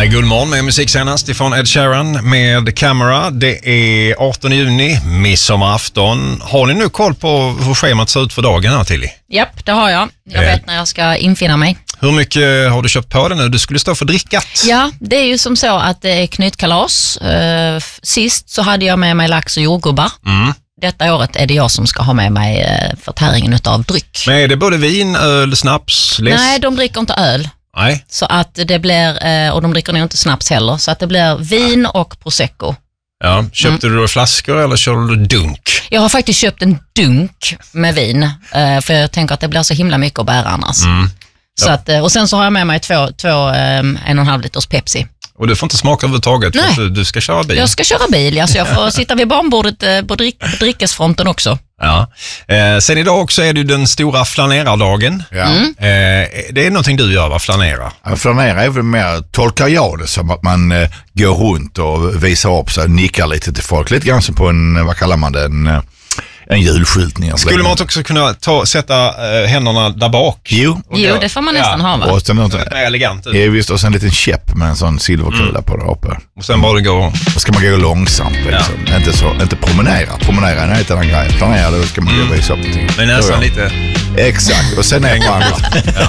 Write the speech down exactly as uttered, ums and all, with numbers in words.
Här är Guldmorgon med musik senast ifrån Ed Sheeran med Camera. Det är artonde juni, midsommarafton. Har ni nu koll på hur schemat ser ut för dagen här, Tilly? Japp, det har jag. Jag Eh. vet när jag ska infinna mig. Hur mycket har du köpt på det nu? Du skulle stå för drickat. Ja, det är ju som så att det är knytkalas. Uh, sist så hade jag med mig lax och jordgubbar. Mm. Detta året är det jag som ska ha med mig uh, förtäringen utav dryck. Men är det både vin, öl, snaps, läsk? Nej, de dricker inte öl. Nej. Så att det blir, uh, och de dricker nog inte snaps heller, så att det blir vin och prosecco. Ja, köpte mm. du då flaskor eller körde du dunk? Jag har faktiskt köpt en dunk med vin, uh, för jag tänker att det blir så himla mycket att bära annars. Mm. Så att, och sen så har jag med mig två, två um, en och en halv liters Pepsi. Och du får inte smaka överhuvudtaget för att du, du ska köra bil. Jag ska köra bil, ja, så jag får sitta vid barnbordet eh, på, drick, på drickesfronten också. Ja. Eh, sen idag också är det ju den stora flanerardagen. Ja. Mm. Eh, det är någonting du gör, va? Flanera? Ja, flanera är väl mer, tolkar jag det som att man eh, går runt och visar upp sig, nickar lite till folk. Lite grann som på en, vad kallar man det, en, en julskyltning. Skulle man också kunna ta, sätta eh, händerna där bak? Jo. Jo, det får man nästan ja. ha, va? Och sen, något, Det är elegant ut. ja, visst, och sen en liten käpp med en sån silverkula mm. på där uppe. Och sen bara det går. Då ska man gå långsamt liksom. Ja. Inte, så, inte promenera. Promenera är en helt annan grej. Planera, då ska man mm. gå och visa upp någonting. Men nästan lite... Exakt. Och sen är man...